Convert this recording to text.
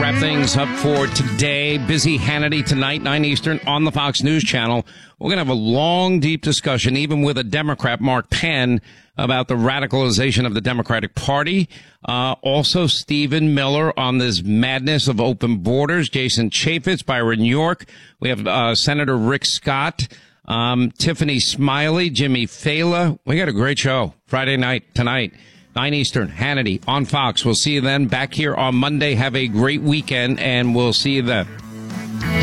wrap things up for today. Busy Hannity tonight, 9 Eastern, on the Fox News Channel. We're going to have a long, deep discussion, even with a Democrat, Mark Penn, about the radicalization of the Democratic Party. Also, Stephen Miller on this madness of open borders. Jason Chaffetz, Byron York. We have Senator Rick Scott, Tiffany Smiley, Jimmy Fela. We got a great show Friday night, tonight. 9 Eastern, Hannity on Fox. We'll see you then back here on Monday. Have a great weekend, and we'll see you then.